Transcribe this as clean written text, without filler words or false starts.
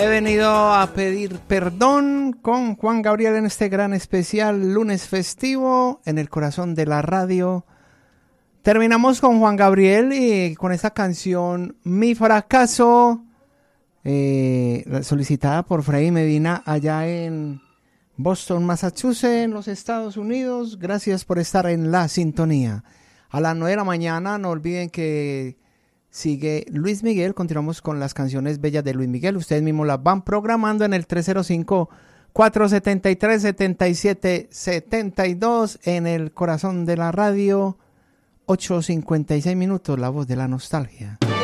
He venido a pedir perdón con Juan Gabriel en este gran especial lunes festivo en el corazón de la radio. Terminamos con Juan Gabriel y con esta canción Mi Fracaso, solicitada por Freddy Medina allá en Boston, Massachusetts, en los Estados Unidos. Gracias por estar en la sintonía. A las 9 de la mañana no olviden que sigue Luis Miguel. Continuamos con las canciones bellas de Luis Miguel. Ustedes mismos las van programando en el 305-473-7772 en el corazón de la radio. 8:56 minutos, la voz de la nostalgia.